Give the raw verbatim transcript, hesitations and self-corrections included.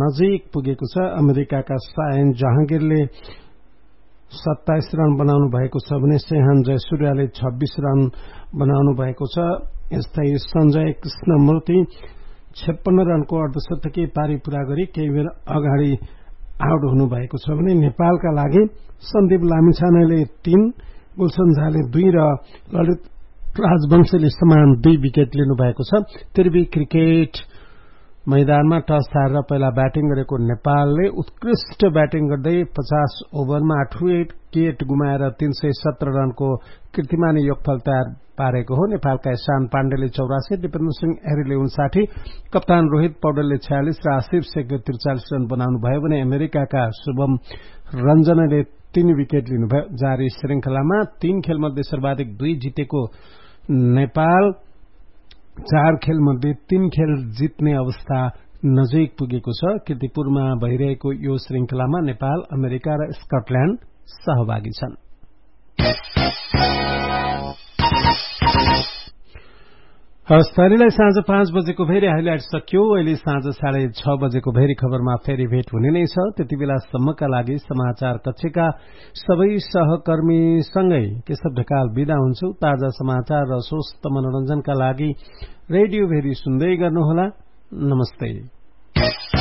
नजिक पुगेको छ। अमेरिकाका सायन जहाँगीरले सत्ताइस रन बनाउनु भएको छ भने सेहान जयसूर्यले छब्बीस रन बनाउनु भएको छ। यस्तै सञ्जय कृष्णमूर्ति छप्पन्न रनको अर्धशतकीय पारी पूरा गरी केही बेर अगाडि आउट हुनुभएको छ भने नेपालका लागि सन्दीप लामिछानेले तीन, गुलशन झाले दुई र ललित राजवंशीले समान दुई विकेट लिनुभएको छ। त्रिवी क्रिकेट मैदानमा टस हारेर पहिला ब्याटिङ गरेको नेपालले उत्कृष्ट ब्याटिङ गर्दै पचास ओभरमा आठ विकेट गुमाएर तीन सय सत्र रनको कीर्तिमानी योगफल तयार पारेको हो। नेपालका ईशान पाण्डेले चौरासी, दिपेन्द्र सिंह एरीले उन्साठी, कप्तान रोहित पौडेलले छयालिस र आसिफ शेखले त्रिचालिस रन बनाउनु भयो भने अमेरिकाका शुभम रञ्जनले तीन विकेट लिनुभयो। जारी श्रृंखलामा तीन खेलमध्ये सर्वाधिक दुई जितेको नेपाल चार खेलमध्ये तीन खेल जित्ने अवस्था नजिक पुगेको छ। कीर्तिपुरमा भइरहेको यो श्रृंखलामा नेपाल, अमेरिका र स्कटल्याण्ड सहभागी छन्। हस्तरीलाई साँझ पाँच बजेको भेरी हाइलाइट सकियो। अहिले साँझ साढे छ बजेको भेरी खबरमा फेरि भेट हुने नै छ। त्यति बेलासम्मका लागि समाचार कक्षका सबै सहकर्मीसँगै केशव ढकाल बिदा हुन्छु। ताजा समाचार र स्वस्थ मनोरञ्जनका लागि रेडियो भेरी सुन्दै गर्नुहोला। नमस्ते।